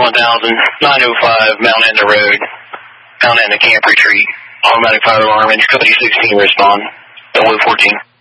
1000, 905 Mount Etna Road, Mount Etna Camp Retreat. Automatic fire alarm, entry code 16, respond. 014.